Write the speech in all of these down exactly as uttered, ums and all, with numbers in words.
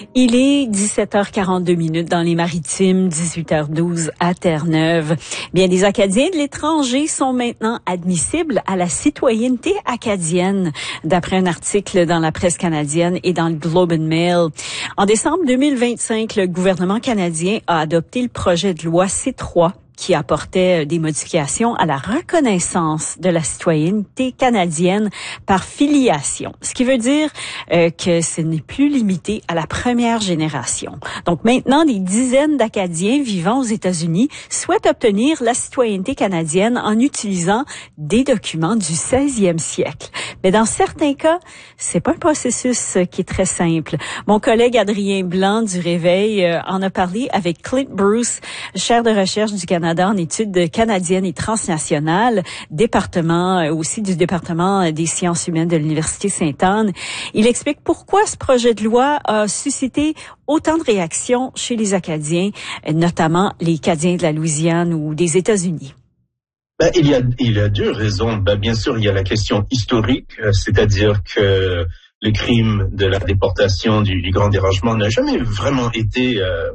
Il est dix-sept heures quarante-deux minutes dans les Maritimes, dix-huit heures douze à Terre-Neuve. Bien, les Acadiens de l'étranger sont maintenant admissibles à la citoyenneté acadienne, d'après un article dans la presse canadienne et dans le Globe and Mail. En décembre deux mille vingt-cinq, le gouvernement canadien a adopté le projet de loi C trois qui apportait des modifications à la reconnaissance de la citoyenneté canadienne par filiation. Ce qui veut dire euh, que ce n'est plus limité à la première génération. Donc maintenant, des dizaines d'Acadiens vivant aux États-Unis souhaitent obtenir la citoyenneté canadienne en utilisant des documents du seizième siècle. Mais dans certains cas, c'est pas un processus qui est très simple. Mon collègue Adrien Blanc du Réveil euh, en a parlé avec Clint Bruce, chaire de recherche du Canada en études canadiennes et transnationales, département euh, aussi du département des sciences humaines de l'Université Sainte-Anne. Il explique pourquoi ce projet de loi a suscité autant de réactions chez les Acadiens, notamment les Acadiens de la Louisiane ou des États-Unis. Ben, il y a, il y a deux raisons. Ben, bien sûr, il y a la question historique, c'est-à-dire que le crime de la déportation du, du Grand Dérangement n'a jamais vraiment été euh,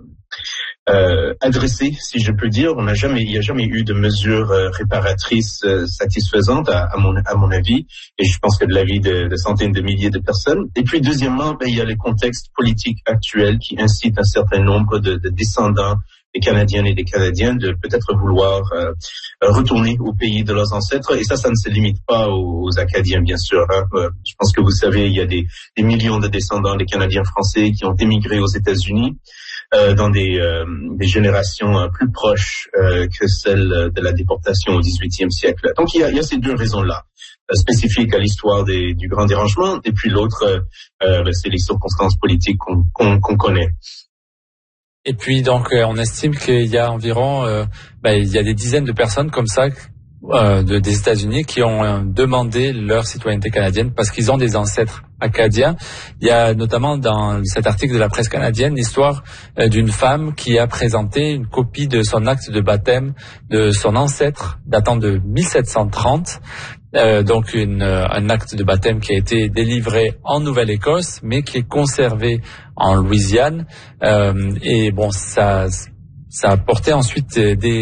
euh, adressé, si je peux dire. On n'a jamais, il n'y a jamais eu de mesures euh, réparatrices euh, satisfaisantes, à, à mon, à mon avis, et je pense que de l'avis de, de centaines de milliers de personnes. Et puis, deuxièmement, ben, il y a le contexte politique actuel qui incite un certain nombre de, de descendants des Canadiennes et des Canadiens de peut-être vouloir euh, retourner au pays de leurs ancêtres. Et ça, ça ne se limite pas aux, aux Acadiens, bien sûr. Hein. Euh, je pense que vous savez, il y a des, des millions de descendants des Canadiens français qui ont émigré aux États-Unis euh, dans des, euh, des générations euh, plus proches euh, que celles de la déportation au dix-huitième siècle. Donc, il y a, il y a ces deux raisons-là, euh, spécifiques à l'histoire des, du Grand Dérangement. Et puis l'autre, euh, euh, c'est les circonstances politiques qu'on, qu'on, qu'on connaît. Et puis donc euh, on estime qu'il y a environ, euh, bah, il y a des dizaines de personnes comme ça euh, de, des États-Unis qui ont euh, demandé leur citoyenneté canadienne parce qu'ils ont des ancêtres acadiens. Il y a notamment dans cet article de la presse canadienne l'histoire euh, d'une femme qui a présenté une copie de son acte de baptême de son ancêtre datant de mille sept cent trente. Euh, donc une, euh, un acte de baptême qui a été délivré en Nouvelle-Écosse, mais qui est conservé en Louisiane. Euh, et bon, ça, ça a porté ensuite des